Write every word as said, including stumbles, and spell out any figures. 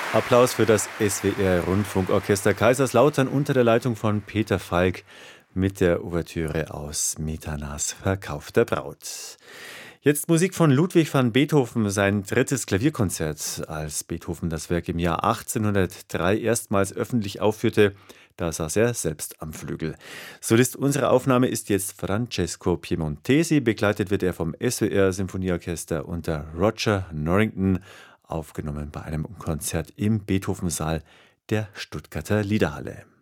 Applaus für das S W R-Rundfunkorchester Kaiserslautern unter der Leitung von Peter Falk mit der Ouvertüre aus Smetanas Verkauf der Braut. Jetzt Musik von Ludwig van Beethoven, sein drittes Klavierkonzert. Als Beethoven das Werk im Jahr achtzehnhundertdrei erstmals öffentlich aufführte, da saß er selbst am Flügel. Solist unserer Aufnahme ist jetzt Francesco Piemontesi. Begleitet wird er vom S W R-Symphonieorchester unter Roger Norrington, aufgenommen bei einem Konzert im Beethovensaal der Stuttgarter Liederhalle.